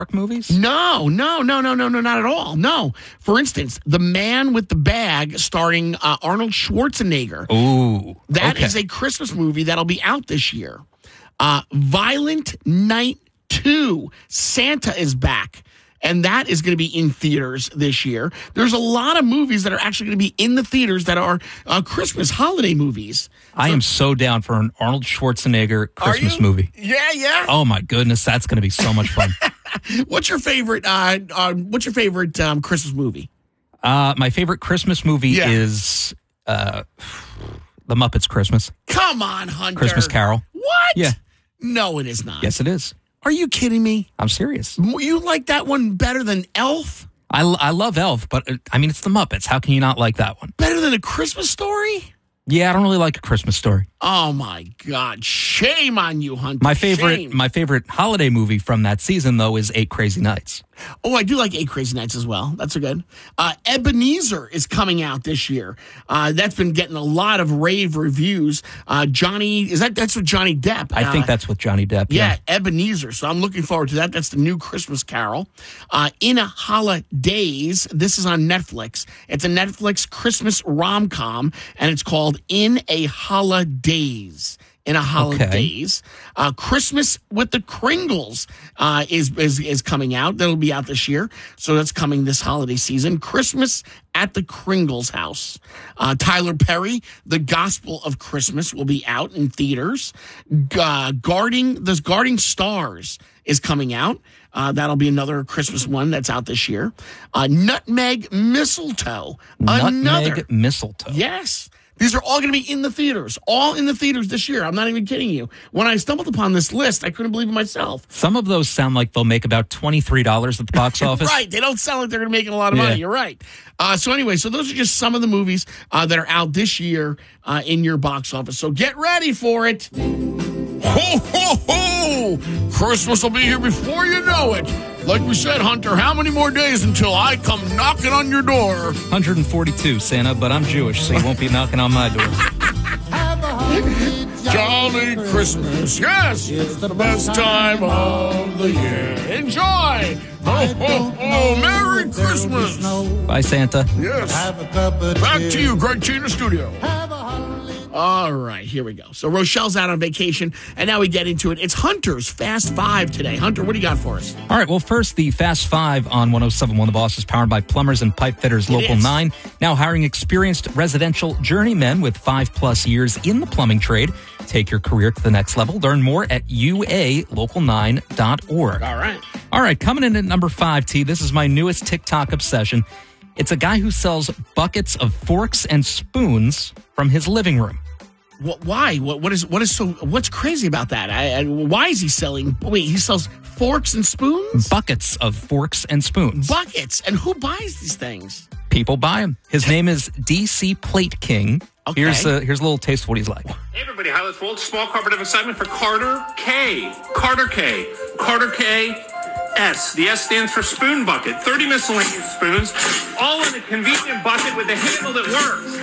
movies? No, not at all. No. For instance, The Man with the Bag starring Arnold Schwarzenegger. Ooh. That is a Christmas movie that'll be out this year. Violent Night 2. Santa is back. And that is going to be in theaters this year. There's a lot of movies that are actually going to be in the theaters that are Christmas holiday movies. I am so down for an Arnold Schwarzenegger Christmas movie. Yeah. Oh my goodness, that's going to be so much fun. What's your favorite? Christmas movie? My favorite Christmas movie is The Muppets Christmas. Come on, Hunter. Christmas Carol. What? Yeah. No, it is not. Yes, it is. Are you kidding me? I'm serious. You like that one better than Elf? I love Elf, but I mean, it's the Muppets. How can you not like that one? Better than A Christmas Story? Yeah, I don't really like A Christmas Story. Oh my God! Shame on you, Hunter. My favorite Shame. holiday movie from that season, though, is 8 Crazy Nights. Oh, I do like 8 Crazy Nights as well. That's a good. Ebenezer is coming out this year. That's been getting a lot of rave reviews. That's with Johnny Depp. I think that's with Johnny Depp. Yeah, Ebenezer. So I'm looking forward to that. That's the new Christmas Carol. In a Holidays. This is on Netflix. It's a Netflix Christmas rom-com, and it's called In a Holidays. In a Holidays. Okay. Christmas with the Kringles is coming out. That'll be out this year. So that's coming this holiday season. Christmas at the Kringles house. Tyler Perry, The Gospel of Christmas, will be out in theaters. Guarding Stars is coming out. That'll be another Christmas one that's out this year. Nutmeg Mistletoe. Nutmeg Mistletoe. Yes. These are all going to be in the theaters. All in the theaters this year. I'm not even kidding you. When I stumbled upon this list, I couldn't believe it myself. Some of those sound like they'll make about $23 at the box office. Right. They don't sound like they're going to make a lot of money. You're right. So anyway, those are just some of the movies that are out this year in your box office. So get ready for it. Ho, ho, ho! Christmas will be here before you know it. Like we said, Hunter, how many more days until I come knocking on your door? 142, Santa, but I'm Jewish, so you won't be knocking on my door. Jolly Christmas, yes, it's the best time of the year. Enjoy! Ho, ho, ho! Merry Christmas! Bye, Santa. Yes. Back to you, Greg T in the studio. All right, here we go. So Rochelle's out on vacation, and now we get into it. It's Hunter's Fast Five today. Hunter, what do you got for us? All right, well, first, the Fast Five on 107.1 The Boss is powered by Plumbers and Pipe Fitters Local 9, now hiring experienced residential journeymen with 5+ years in the plumbing trade. Take your career to the next level. Learn more at ualocal9.org. All right, coming in at number 5, T, this is my newest TikTok obsession. It's a guy who sells buckets of forks and spoons from his living room. Why? What's crazy about that? Why is he selling? Wait, he sells forks and spoons? Buckets of forks and spoons. Buckets? And who buys these things? People buy them. His name is DC Plate King. Okay. Here's a little taste of what he's like. Hey everybody, Highlights Folks. Small corporate excitement for Carter K. Carter K. Carter K. S. The S stands for spoon bucket. 30 miscellaneous spoons, all in a convenient bucket with a handle that works.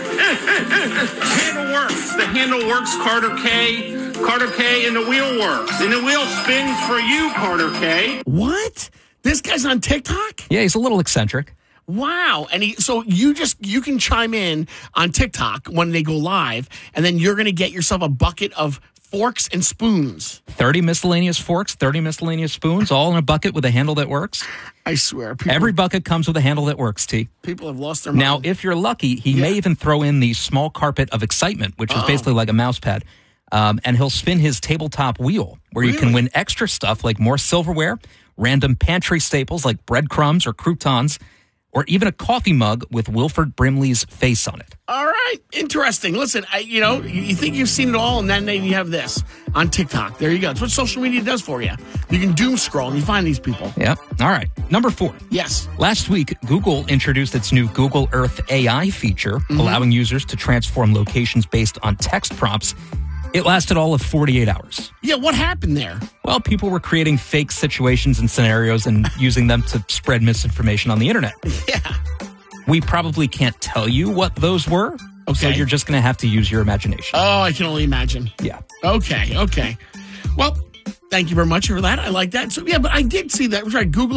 Handle works. The handle works, Carter K. Carter K. And the wheel works. And the wheel spins for you, Carter K. What? This guy's on TikTok? Yeah, he's a little eccentric. Wow. And so you can chime in on TikTok when they go live, and then you're going to get yourself a bucket of forks and spoons. 30 miscellaneous forks, 30 miscellaneous spoons, all in a bucket with a handle that works. I swear. Every bucket comes with a handle that works, T. People have lost their mind. Now, if you're lucky, he may even throw in the small carpet of excitement, which is basically like a mouse pad. And he'll spin his tabletop wheel where you can win extra stuff like more silverware, random pantry staples like breadcrumbs or croutons, or even a coffee mug with Wilford Brimley's face on it. All right. Interesting. Listen, you think you've seen it all, and then you have this on TikTok. There you go. It's what social media does for you. You can doom scroll and you find these people. Yep. All right. Number 4. Yes. Last week, Google introduced its new Google Earth AI feature, allowing users to transform locations based on text prompts. It lasted all of 48 hours. Yeah, what happened there? Well, people were creating fake situations and scenarios and using them to spread misinformation on the internet. Yeah. We probably can't tell you what those were, so you're just going to have to use your imagination. Oh, I can only imagine. Yeah. Okay. Well, Thank you very much for that. I like that. So, yeah, but I did see that. Right, Google